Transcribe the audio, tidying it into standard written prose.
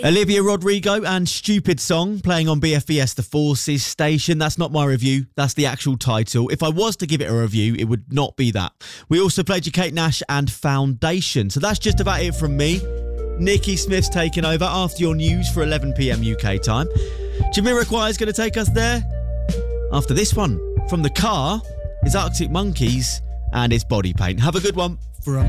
Olivia Rodrigo and Stupid Song playing on BFBS The Forces station. That's not my review, that's the actual title. If I was to give it a review, it would not be that. We also played you Kate Nash and Foundation. So that's just about it from me. Nikki Smith's taken over after your news for 11 p.m. UK time. Jamiroquai is going to take us there. After this one, from the car, is Arctic Monkeys and it's Body Paint. Have a good one. For a